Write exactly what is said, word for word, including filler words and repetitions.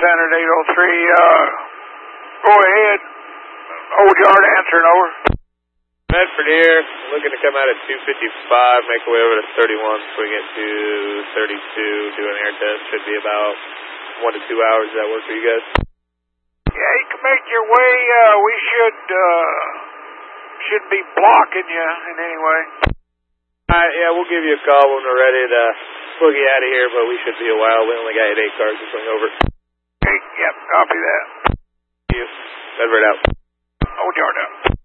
Standard eight oh three, uh, go ahead. Old Yard answering, over. Medford here, looking to come out at two fifty-five, make our way over to thirty-one, swing it to thirty-two, do an air test. Should be about one to two hours. Does that work for you guys? Yeah, you can make your way. Uh, we should, uh, shouldn't be blocking you in any way. Alright, yeah, we'll give you a call when we're ready to boogie out of here, but we should be a while. We only got eight cars to swing over. Okay, yep, copy that. Thank you. Medford out. Old Yard out.